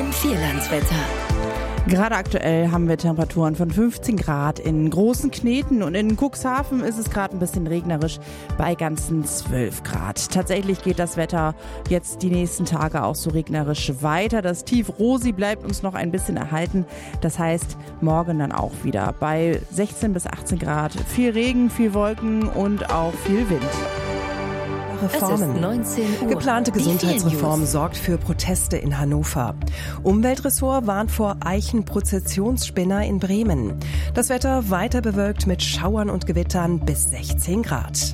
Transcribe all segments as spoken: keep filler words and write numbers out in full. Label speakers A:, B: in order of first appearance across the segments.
A: Vierlandswetter.
B: Gerade aktuell haben wir Temperaturen von fünfzehn Grad in Großen Kneten und in Cuxhaven ist es gerade ein bisschen regnerisch bei ganzen zwölf Grad. Tatsächlich geht das Wetter jetzt die nächsten Tage auch so regnerisch weiter. Das Tief Rosi bleibt uns noch ein bisschen erhalten. Das heißt, morgen dann auch wieder bei sechzehn bis achtzehn Grad. Viel Regen, viel Wolken und auch viel Wind.
A: Reformen. neunzehn Uhr.
C: Geplante Gesundheitsreform sorgt für Proteste in Hannover. Umweltressort warnt vor Eichenprozessionsspinner in Bremen. Das Wetter weiter bewölkt mit Schauern und Gewittern bis sechzehn Grad.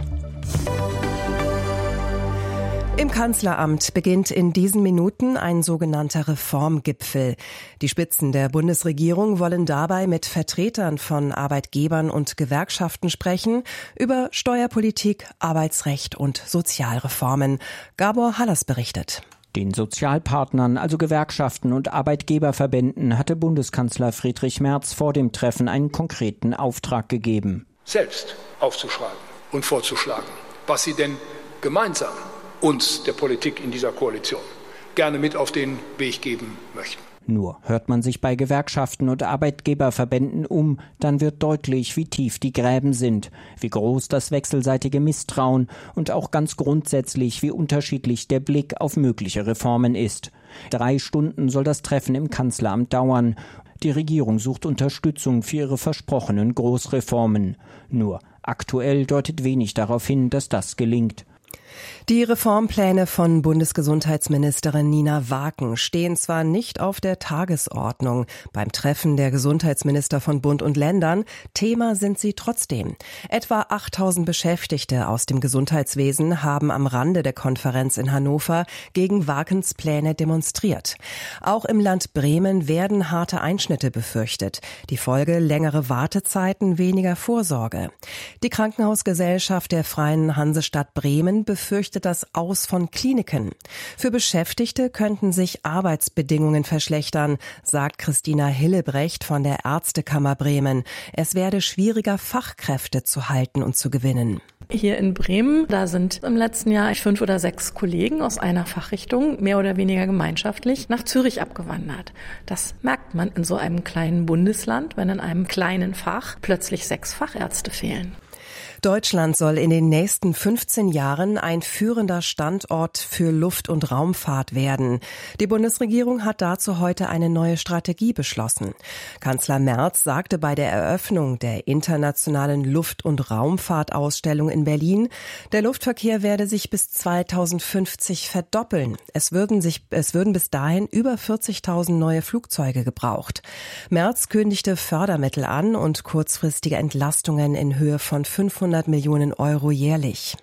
C: Im Kanzleramt beginnt in diesen Minuten ein sogenannter Reformgipfel. Die Spitzen der Bundesregierung wollen dabei mit Vertretern von Arbeitgebern und Gewerkschaften sprechen über Steuerpolitik, Arbeitsrecht und Sozialreformen. Gabor Hallas berichtet.
D: Den Sozialpartnern, also Gewerkschaften und Arbeitgeberverbänden, hatte Bundeskanzler Friedrich Merz vor dem Treffen einen konkreten Auftrag gegeben.
E: Selbst aufzuschreiben und vorzuschlagen, was sie denn gemeinsam uns, der Politik in dieser Koalition, gerne mit auf den Weg geben möchten.
D: Nur hört man sich bei Gewerkschaften und Arbeitgeberverbänden um, dann wird deutlich, wie tief die Gräben sind, wie groß das wechselseitige Misstrauen und auch ganz grundsätzlich, wie unterschiedlich der Blick auf mögliche Reformen ist. Drei Stunden soll das Treffen im Kanzleramt dauern. Die Regierung sucht Unterstützung für ihre versprochenen Großreformen. Nur aktuell deutet wenig darauf hin, dass das gelingt.
C: Die Reformpläne von Bundesgesundheitsministerin Nina Waken stehen zwar nicht auf der Tagesordnung beim Treffen der Gesundheitsminister von Bund und Ländern, Thema sind sie trotzdem. Etwa achttausend Beschäftigte aus dem Gesundheitswesen haben am Rande der Konferenz in Hannover gegen Wakens Pläne demonstriert. Auch im Land Bremen werden harte Einschnitte befürchtet. Die Folge längere Wartezeiten, weniger Vorsorge. Die Krankenhausgesellschaft der Freien Hansestadt Bremen befürchtet das Aus von Kliniken. Für Beschäftigte könnten sich Arbeitsbedingungen verschlechtern, sagt Christina Hillebrecht von der Ärztekammer Bremen. Es werde schwieriger, Fachkräfte zu halten und zu gewinnen.
F: Hier in Bremen, da sind im letzten Jahr fünf oder sechs Kollegen aus einer Fachrichtung, mehr oder weniger gemeinschaftlich, nach Zürich abgewandert. Das merkt man in so einem kleinen Bundesland, wenn in einem kleinen Fach plötzlich sechs Fachärzte fehlen.
C: Deutschland soll in den nächsten fünfzehn Jahren ein führender Standort für Luft- und Raumfahrt werden. Die Bundesregierung hat dazu heute eine neue Strategie beschlossen. Kanzler Merz sagte bei der Eröffnung der internationalen Luft- und Raumfahrtausstellung in Berlin, der Luftverkehr werde sich bis zweitausendfünfzig verdoppeln. Es würden sich, es würden bis dahin über vierzigtausend neue Flugzeuge gebraucht. Merz kündigte Fördermittel an und kurzfristige Entlastungen in Höhe von fünfhundert Millionen Euro jährlich.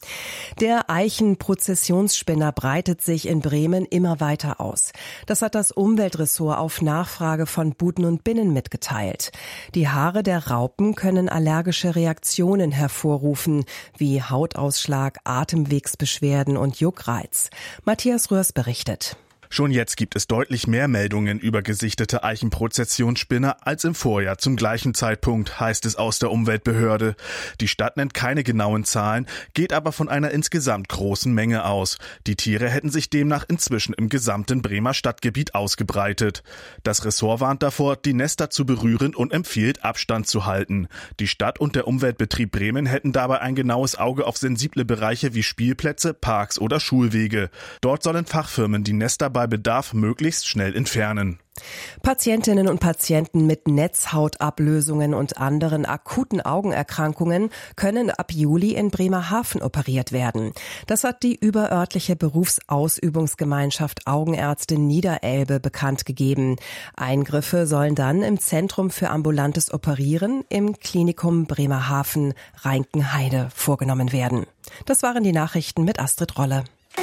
C: Der Eichenprozessionsspinner breitet sich in Bremen immer weiter aus. Das hat das Umweltressort auf Nachfrage von Buden und Binnen mitgeteilt. Die Haare der Raupen können allergische Reaktionen hervorrufen, wie Hautausschlag, Atemwegsbeschwerden und Juckreiz. Matthias Röhrs berichtet.
G: Schon jetzt gibt es deutlich mehr Meldungen über gesichtete Eichenprozessionsspinner als im Vorjahr zum gleichen Zeitpunkt, heißt es aus der Umweltbehörde. Die Stadt nennt keine genauen Zahlen, geht aber von einer insgesamt großen Menge aus. Die Tiere hätten sich demnach inzwischen im gesamten Bremer Stadtgebiet ausgebreitet. Das Ressort warnt davor, die Nester zu berühren und empfiehlt, Abstand zu halten. Die Stadt und der Umweltbetrieb Bremen hätten dabei ein genaues Auge auf sensible Bereiche wie Spielplätze, Parks oder Schulwege. Dort sollen Fachfirmen die Nester bei Bedarf möglichst schnell entfernen.
C: Patientinnen und Patienten mit Netzhautablösungen und anderen akuten Augenerkrankungen können ab Juli in Bremerhaven operiert werden. Das hat die überörtliche Berufsausübungsgemeinschaft Augenärzte Niederelbe bekannt gegeben. Eingriffe sollen dann im Zentrum für ambulantes Operieren im Klinikum Bremerhaven-Reinkenheide vorgenommen werden. Das waren die Nachrichten mit Astrid Rolle.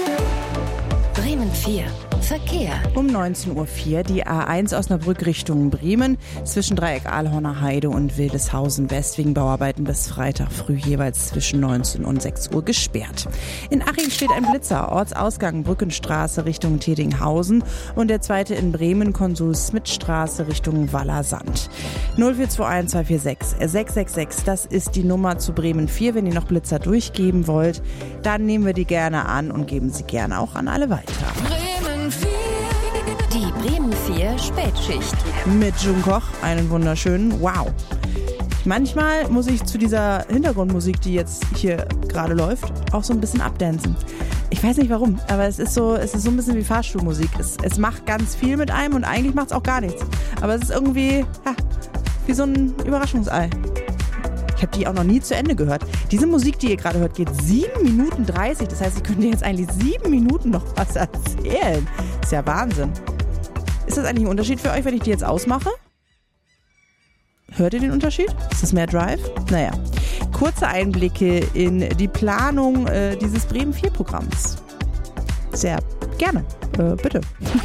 A: Bremen vier. Verkehr.
B: Um neunzehn Uhr vier die A eins Osnabrück Richtung Bremen zwischen Dreieck Ahlhorner Heide und Wildeshausen West wegen Bauarbeiten bis Freitag früh jeweils zwischen neunzehn und sechs Uhr gesperrt. In Aching steht ein Blitzer, Ortsausgang Brückenstraße Richtung Tedinghausen und der zweite in Bremen Konsul-Smith-Straße Richtung Wallersand. null vier zwei eins zwei vier sechs sechs sechs sechs, das ist die Nummer zu Bremen vier. Wenn ihr noch Blitzer durchgeben wollt, dann nehmen wir die gerne an und geben sie gerne auch an alle weiter.
A: Die Bremen vier vier Spätschicht.
B: Mit June Koch, einen wunderschönen Wow. Manchmal muss ich zu dieser Hintergrundmusik, die jetzt hier gerade läuft, auch so ein bisschen abdancen. Ich weiß nicht warum, aber es ist so, es ist so ein bisschen wie Fahrstuhlmusik. Es, es macht ganz viel mit einem und eigentlich macht es auch gar nichts. Aber es ist irgendwie ja, wie so ein Überraschungsei. Ich habe die auch noch nie zu Ende gehört. Diese Musik, die ihr gerade hört, geht sieben Minuten dreißig. Das heißt, ich könnte jetzt eigentlich sieben Minuten noch was erzählen. Ist ja Wahnsinn. Ist das eigentlich ein Unterschied für euch, wenn ich die jetzt ausmache? Hört ihr den Unterschied? Ist das mehr Drive? Naja. Kurze Einblicke in die Planung äh, dieses Bremen vier Programms. Sehr gerne. Äh, bitte.